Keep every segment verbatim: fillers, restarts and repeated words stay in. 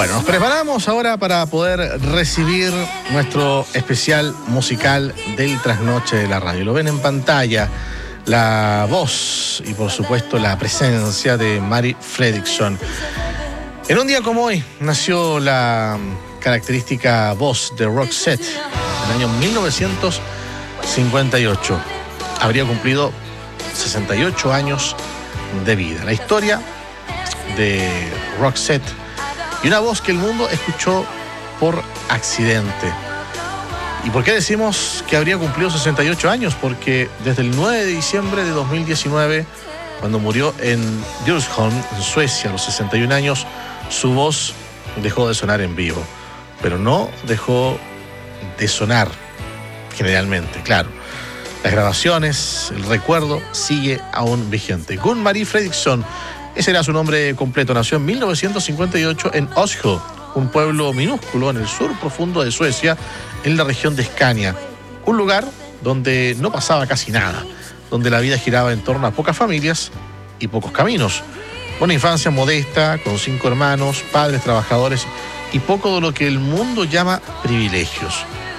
Bueno, nos preparamos ahora para poder recibir nuestro especial musical del Trasnoche de la Radio. Lo ven en pantalla, la voz y por supuesto la presencia de Mari Fredriksson. En un día como hoy nació la característica voz de Roxette en el año mil novecientos cincuenta y ocho. Habría cumplido sesenta y ocho años de vida. La historia de Roxette y una voz que el mundo escuchó por accidente. ¿Y por qué decimos que habría cumplido sesenta y ocho años? Porque desde el nueve de diciembre de dos mil diecinueve, cuando murió en Djursholm, en Suecia, a los sesenta y un años, su voz dejó de sonar en vivo. Pero no dejó de sonar generalmente, claro. Las grabaciones, el recuerdo sigue aún vigente. Gun Marie Fredriksson, ese era su nombre completo. Nació en mil novecientos cincuenta y ocho en Oslo, un pueblo minúsculo en el sur profundo de Suecia, en la región de Scania. Un lugar donde no pasaba casi nada, donde la vida giraba en torno a pocas familias y pocos caminos. Una infancia modesta, con cinco hermanos, padres trabajadores y poco de lo que el mundo llama privilegios.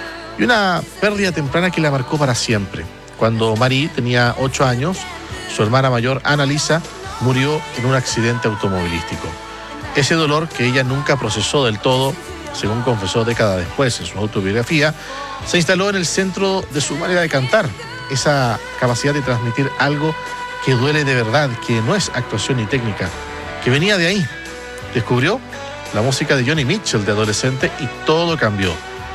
Y una pérdida temprana que la marcó para siempre. Cuando Marie tenía ocho años, su hermana mayor, Anna-Lisa, murió en un accidente automovilístico. Ese dolor que ella nunca procesó del todo, según confesó décadas después en su autobiografía, se instaló en el centro de su manera de cantar. Esa capacidad de transmitir algo que duele de verdad, que no es actuación ni técnica, que venía de ahí. Descubrió la música de Joni Mitchell de adolescente y todo cambió.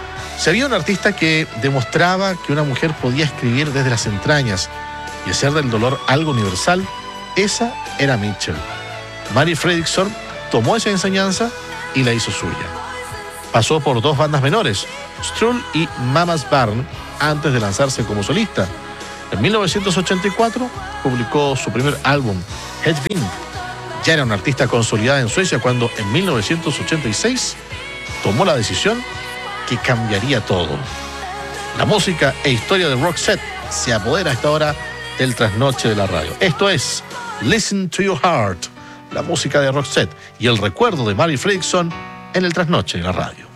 Si había un artista que demostraba que una mujer podía escribir desde las entrañas y hacer del dolor algo universal, esa era Mitchell. Mari Fredriksson tomó esa enseñanza y la hizo suya. Pasó por dos bandas menores, Strull y Mamas Barn, antes de lanzarse como solista. En mil novecientos ochenta y cuatro publicó su primer álbum, Hedvind. Ya era una artista consolidada en Suecia cuando en mil novecientos ochenta y seis tomó la decisión que cambiaría todo. La música e historia de Roxette se apodera a esta hora del Trasnoche de la Radio. Esto es Listen to Your Heart, la música de Roxette y el recuerdo de Mari Fredriksson en el Trasnoche de la Radio.